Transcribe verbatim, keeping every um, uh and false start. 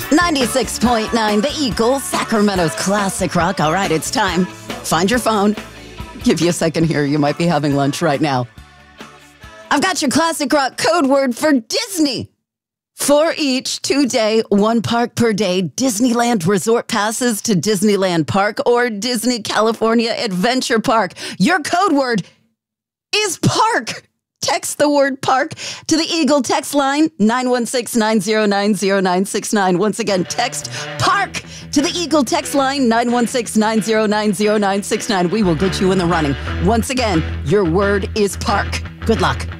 ninety-six point nine The Eagle, Sacramento's classic rock. All right, it's time. Find your phone. Give you a second here. You might be having lunch right now. I've got your classic rock code word for Disney. For each two-day, one park per day Disneyland resort passes to Disneyland Park or Disney California Adventure Park. Your code word is park. Text the word park to the Eagle text line, nine one six, nine zero nine, zero nine six nine. Once again, text park to the Eagle text line, nine one six, nine zero nine, zero nine six nine. We will get you in the running. Once again, your word is park. Good luck.